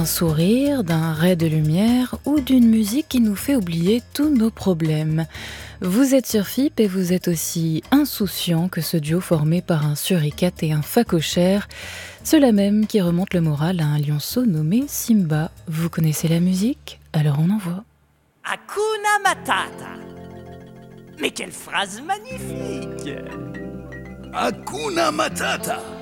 d'un sourire, d'un ray de lumière ou d'une musique qui nous fait oublier tous nos problèmes. Vous êtes sur FIP et vous êtes aussi insouciant que ce duo formé par un suricate et un phacochère, ceux-là même qui remontent le moral à un lionceau nommé Simba. Vous connaissez la musique? Alors on envoie. Hakuna Matata. Mais quelle phrase magnifique! Hakuna Matata.